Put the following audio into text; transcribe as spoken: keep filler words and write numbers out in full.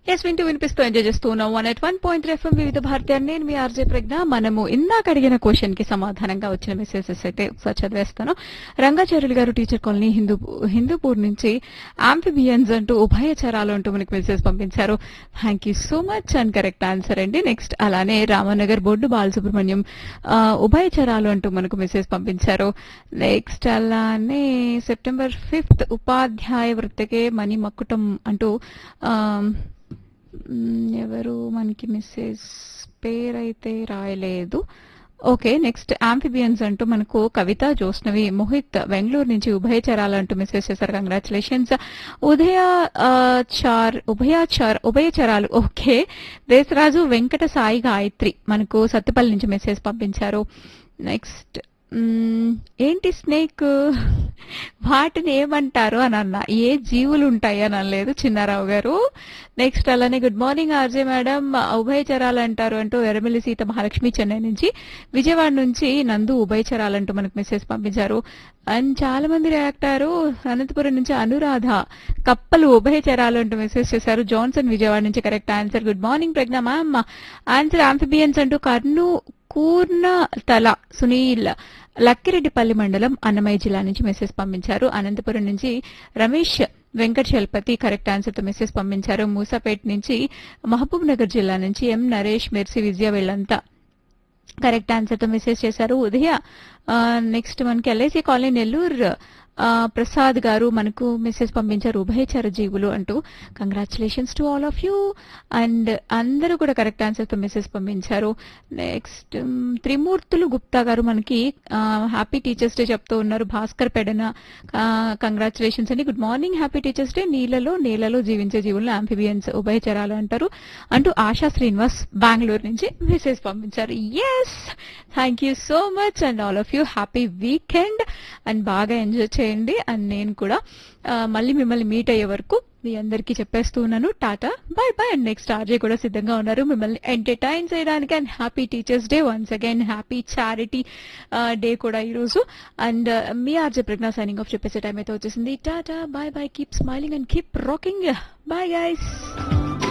Yes వింటూ వినిపిస్తూ enjoy చేస్తూ ఉన్నాం one at one point three FM వివిధ భారతి అని నేను మీ ఆర్జే ప్రజ్ఞ. మనము ఇందాక అడిగిన క్వశ్చన్ కి సమాధానంగా వచ్చిన మెసేజెస్ అయితే ఒకసారి చదివేస్తాను. రంగాచార్యులు గారు టీచర్ కాలనీ హిందూ హిందూపూర్ నుంచి ఆంఫిబియన్స్ అంటూ ఉభయచరాలు అంటూ మనకి మెసేజ్ పంపించారు. Thank you so much and correct answer అండి. నెక్స్ట్ అలానే రామనగర్ బొడ్డు బాలసుబ్రహ్మణ్యం ఉభయచరాలు అంటూ మనకు మెసేజ్ పంపించారు. నెక్స్ట్ అలానే సెప్టెంబర్ ఫిఫ్త్ ఉపాధ్యాయ వృత్తికే మణి మక్కుటం అంటూ ఎవరు మనకి మెసేజ్ పేరైతే రాయలేదు. ఓకే, నెక్స్ట్ ఆంఫిబియన్స్ అంటూ మనకు కవిత జోష్నవి మోహిత్ బెంగళూరు నుంచి ఉభయచరాలు అంటూ మెసేజ్ చేశారు. కంగ్రాచులేషన్స్. ఉదయ చార్ ఉభయచార్ ఉభయచరాలు ఓకే. దేశరాజు వెంకట సాయి గాయత్రి మనకు సత్తుపల్లి నుంచి మెసేజ్ పంపించారు. నెక్స్ట్ ఏంటి స్నేక్ వాటిని ఏమంటారు అని అన్నా, ఏ జీవులు ఉంటాయి అని అనలేదు చిన్నారావు గారు. నెక్స్ట్ అలానే గుడ్ మార్నింగ్ ఆర్జే మేడం, ఉభయచరాలు అంటారు అంటూ ఎర్రమిల్లి సీత మహాలక్ష్మి చెన్నై నుంచి, విజయవాడ నుంచి నందు ఉభయచరాలు అంటూ మనకు మెసేజ్ పంపించారు. అండ్ చాలా మంది రియాక్ట్ అయ్యారు. అనంతపురం నుంచి అనురాధ కప్పలు ఉభయచరాలు అంటూ మెసేజ్ చేశారు. జాన్సన్ విజయవాడ నుంచి కరెక్ట్ ఆన్సర్. గుడ్ మార్నింగ్ ప్రజ్ఞ మ్యామ్, ఆన్సర్ ఆంఫిబియన్స్ అంటూ కర్నూ కూర్నతల సునీల్ లక్కిరెడ్డిపల్లి మండలం అన్నమయ్య జిల్లా నుంచి మెసేజ్ పంపించారు. అనంతపురం నుంచి రమేష్ వెంకట్ చలపతి కరెక్ట్ ఆన్సర్ తో మెసేజ్ పంపించారు. మూసాపేట్ నుంచి మహబూబ్ నగర్ జిల్లా నుంచి ఎం నరేష్ మెర్సీ విజయ వీళ్ళంతా కరెక్ట్ ఆన్సర్ తో మెసేజ్ చేశారు. ఉదయ నెక్స్ట్ మనకి ఎల్ఐసి కాలనీ నెల్లూరు ప్రసాద్ గారు మనకు మెసేజ్ పంపించారు ఉభయచర జీవులు అంటూ. Congratulations to all of you and అందరూ కూడా కరెక్ట్ ఆన్సర్ తో మెసేజ్ పంపించారు. నెక్స్ట్ త్రిమూర్తులు గుప్తా గారు మనకి హ్యాపీ టీచర్స్ డే చెప్తూ ఉన్నారు. భాస్కర్ పెడన కంగ్రాచులేషన్స్ అండి. Good morning, happy teachers day. నీళ్ళలో నేలలో జీవించే జీవులను ఆంఫిబియన్స్ ఉభయచరాలు అంటారు అంటూ ఆశా శ్రీనివాస్ బెంగళూరు నుంచి మెసేజ్ పంపించారు. Yes, thank you so much and all of you happy weekend and బాగా ఎంజాయ్ చేయండి. అండ్ నేను కూడా మళ్ళీ మిమ్మల్ని మీట్ అయ్యే వరకు మీ అందరికీ చెప్పేస్తూ ఉన్నాను tata bye by. And next RJ కూడా సిద్ధంగా ఉన్నారు మిమ్మల్ని ఎంటర్టైన్ చేయడానికి. And happy teachers day once again, happy charity day కూడా ఈరోజు. And me RJ Pragna signing off చెప్పేసే time అయితే వచ్చేసింది. Tata bye by, keep smiling and keep rocking. Bye guys.